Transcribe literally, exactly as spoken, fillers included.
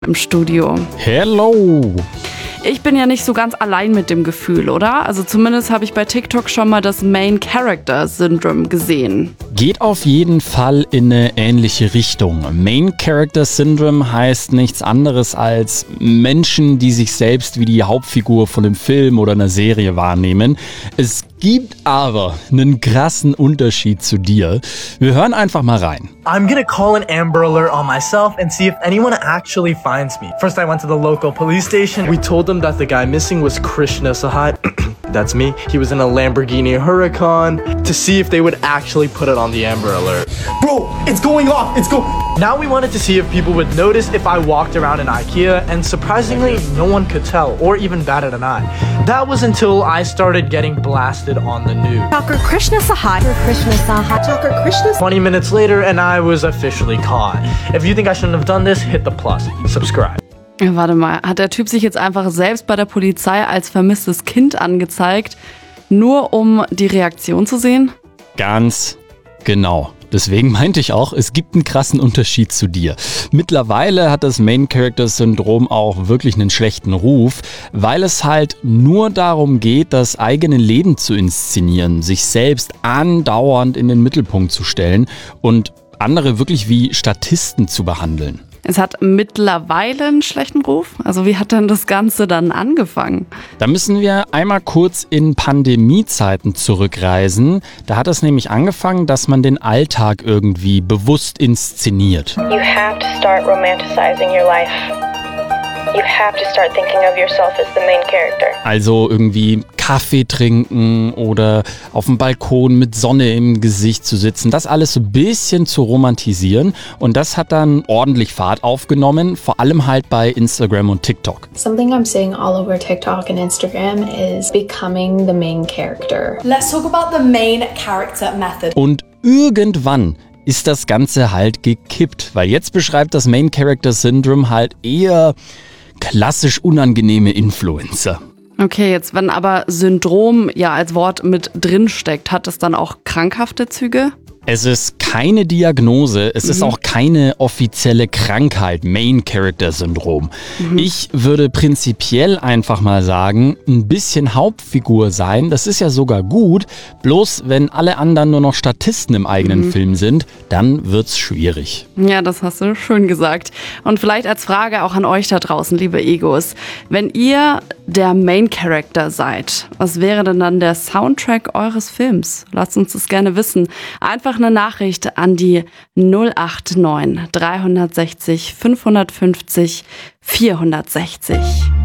im Studio. Hello! Ich bin ja nicht so ganz allein mit dem Gefühl, oder? Also zumindest habe ich bei TikTok schon mal das Main Character Syndrome gesehen. Geht auf jeden Fall in eine ähnliche Richtung. Main Character Syndrome heißt nichts anderes als Menschen, die sich selbst wie die Hauptfigur von einem Film oder einer Serie wahrnehmen. Es gibt aber einen krassen Unterschied zu dir. Wir hören einfach mal rein. I'm gonna call an Amber Alert on myself and see if anyone actually finds me. First I went to the local police station. We told them that the guy missing was Krishna Sahai. That's me. He was in a Lamborghini Huracan to see if they would actually put it on the Amber Alert. Bro, it's going off. It's go. Now we wanted to see if people would notice if I walked around in IKEA, and surprisingly, no one could tell or even batted an eye. That was until I started getting blasted on the news. Doctor Krishna Sahai. Krishna Sahai. Doctor Krishna. twenty minutes later, and I was officially caught. If you think I shouldn't have done this, hit the plus. Subscribe. Ja, warte mal, hat der Typ sich jetzt einfach selbst bei der Polizei als vermisstes Kind angezeigt, nur um die Reaktion zu sehen? Ganz genau. Deswegen meinte ich auch, es gibt einen krassen Unterschied zu dir. Mittlerweile hat das Main Character Syndrom auch wirklich einen schlechten Ruf, weil es halt nur darum geht, das eigene Leben zu inszenieren, sich selbst andauernd in den Mittelpunkt zu stellen und andere wirklich wie Statisten zu behandeln. Es hat mittlerweile einen schlechten Ruf. Also wie hat denn das Ganze dann angefangen? Da müssen wir einmal kurz in Pandemiezeiten zurückreisen. Da hat es nämlich angefangen, dass man den Alltag irgendwie bewusst inszeniert. You have to start romanticizing your life. You have to start thinking of yourself as the main character. Also irgendwie Kaffee trinken oder auf dem Balkon mit Sonne im Gesicht zu sitzen, das alles so ein bisschen zu romantisieren, und das hat dann ordentlich Fahrt aufgenommen, vor allem halt bei Instagram und TikTok. Something I'm seeing all over TikTok and Instagram is becoming the main character. Let's talk about the main character method. Und irgendwann ist das Ganze halt gekippt, weil jetzt beschreibt das Main Character Syndrome halt eher klassisch unangenehme Influencer. Okay, jetzt wenn aber Syndrom ja als Wort mit drin steckt, hat es dann auch krankhafte Züge? Es ist keine Diagnose, es mhm. ist auch keine offizielle Krankheit, Main Character Syndrom. Mhm. Ich würde prinzipiell einfach mal sagen, ein bisschen Hauptfigur sein, das ist ja sogar gut, bloß wenn alle anderen nur noch Statisten im eigenen mhm. Film sind, dann wird's schwierig. Ja, das hast du schön gesagt. Und vielleicht als Frage auch an euch da draußen, liebe Egos, wenn ihr der Main Character seid, was wäre denn dann der Soundtrack eures Films? Lasst uns das gerne wissen. Einfach eine Nachricht an die null acht neun drei sechs null fünf fünf null vierhundertsechzig.